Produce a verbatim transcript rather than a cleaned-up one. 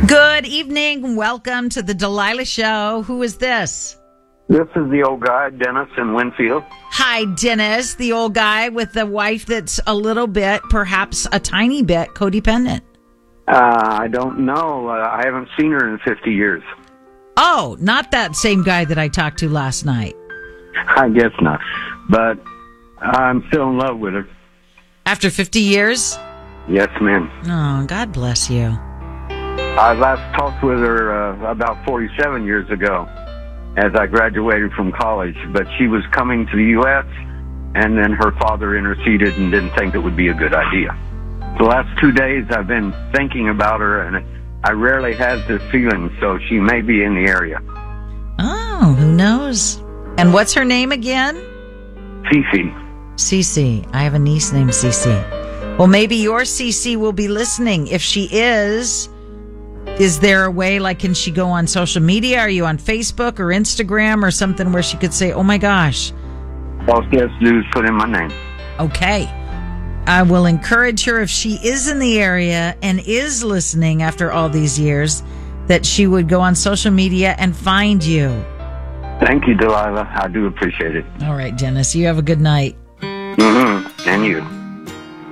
Good evening. Welcome to the Delilah Show. Who is this? This is the old guy, Dennis in Winfield. Hi, Dennis, the old guy with the wife that's a little bit, perhaps a tiny bit, codependent. Uh, I don't know. Uh, I haven't seen her in fifty years. Oh, not that same guy that I talked to last night. I guess not. But I'm still in love with her. After fifty years? Yes, ma'am. Oh, God bless you. I last talked with her uh, about forty-seven years ago as I graduated from college. But she was coming to the U S, and then her father interceded and didn't think it would be a good idea. The last two days I've been thinking about her, and I rarely have this feeling, so she may be in the area. Oh, who knows? And what's her name again? Cece. Cece. I have a niece named Cece. Well, maybe your Cece will be listening. If she is, is there a way, like, can she go on social media? Are you on Facebook or Instagram or something where she could say, oh my gosh? All she has to do is put in my name. Okay. I will encourage her, if she is in the area and is listening after all these years, that she would go on social media and find you. Thank you, Delilah. I do appreciate it. All right, Dennis. You have a good night. Mm-hmm. And you.